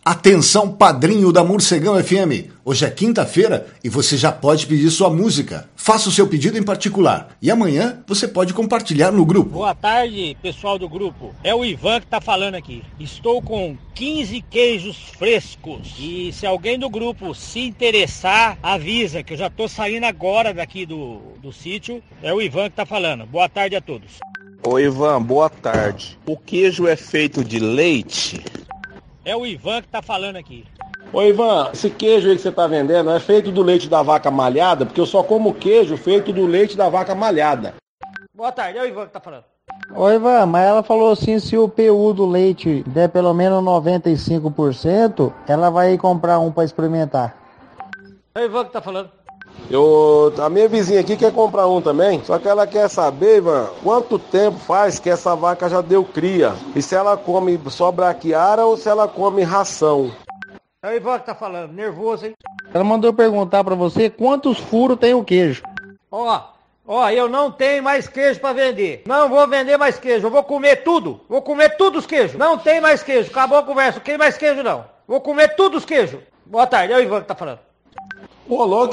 Atenção, padrinho da Morcegão FM. Hoje é quinta-feira e você já pode pedir sua música. Faça o seu pedido em particular e amanhã você pode compartilhar no grupo. Boa tarde, pessoal do grupo. É o Ivan que tá falando aqui. Estou com 15 queijos frescos e se alguém do grupo se interessar, avisa que eu já tô saindo agora daqui do sítio. É o Ivan que tá falando. Boa tarde a todos. Ô Ivan, boa tarde. O queijo é feito de leite? É o Ivan que tá falando aqui. Ô Ivan, esse queijo aí que você tá vendendo é feito do leite da vaca malhada? Porque eu só como queijo feito do leite da vaca malhada. Boa tarde, é o Ivan que tá falando. Ô Ivan, mas ela falou assim, se o PU do leite der pelo menos 95%, ela vai comprar um pra experimentar. É o Ivan que tá falando. A minha vizinha aqui quer comprar um também, só que ela quer saber, Ivan, quanto tempo faz que essa vaca já deu cria? E se ela come só braquiara ou se ela come ração? É o Ivan que tá falando, nervoso, hein? Ela mandou perguntar pra você quantos furos tem o queijo. Ó, eu não tenho mais queijo pra vender. Não vou vender mais queijo, eu vou comer tudo. Vou comer tudo os queijos. Não tem mais queijo, acabou a conversa, não tem mais queijo não. Vou comer tudo os queijos. Boa tarde, é o Ivan que tá falando. Ô, louco.